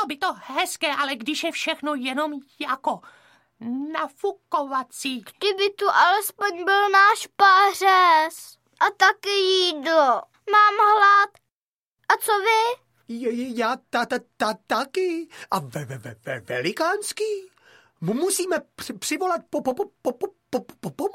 Bylo by to hezké, ale když je všechno jenom jako nafukovací. Kdyby tu alespoň byl náš pářez a taky jídlo. Mám hlad. A co vy? Já taky. A velikánský. Musíme přivolat pomoc.